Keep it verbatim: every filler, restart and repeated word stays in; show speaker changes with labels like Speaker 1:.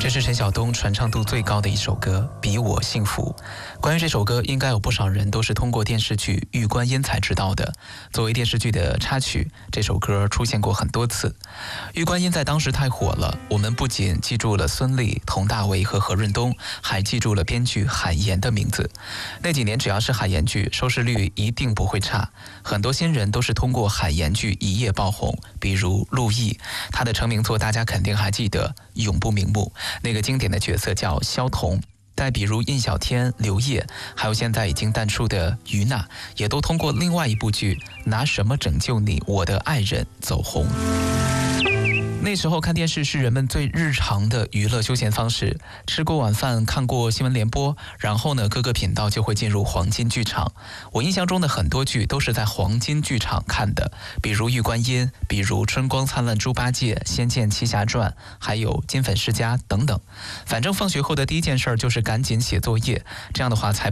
Speaker 1: 这是陈晓东传唱度最高的一首歌《比我幸福》。关于这首歌，应该有不少人都是通过电视剧《玉观音》才知道的。作为电视剧的插曲，这首歌出现过很多次。《玉观音》在当时太火了，我们不仅记住了孙俪、佟大为和何润东，还记住了编剧海岩的名字。那几年只要是海岩剧，收视率一定不会差。很多新人都是通过海岩剧一夜爆红，比如陆毅，他的成名作大家肯定还记得《永不瞑目》，那个经典的角色叫萧彤。再比如印小天、刘烨，还有现在已经淡出的于娜，也都通过另外一部剧《拿什么拯救你，我的爱人》走红。那时候看电视是人们最日常的娱乐休闲方式，吃过晚饭，看过新闻联播，然后呢，各个频道就会进入黄金剧场。我印象中的很多剧都是在黄金剧场看的，比如《玉观音》，比如《春光灿烂猪八戒》、《仙剑奇侠传》，还有《金粉世家》等等。反正放学后的第一件事就是赶紧写作业，这样的话才